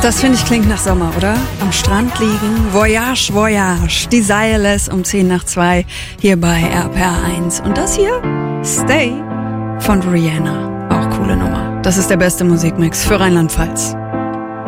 Das finde ich klingt nach Sommer, oder? Am Strand liegen, Voyage, Voyage, Desireless um 1:10 hier bei RPR1. Und das hier, Stay von Rihanna. Auch coole Nummer. Das ist der beste Musikmix für Rheinland-Pfalz.